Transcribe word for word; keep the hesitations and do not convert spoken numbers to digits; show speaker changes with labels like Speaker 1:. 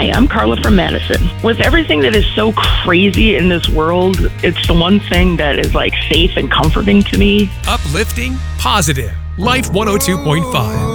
Speaker 1: Hi, I'm Carla from Madison. With everything that is so crazy in this world, it's the one thing that is like safe and comforting to me.
Speaker 2: Uplifting, positive. Life one oh two point five.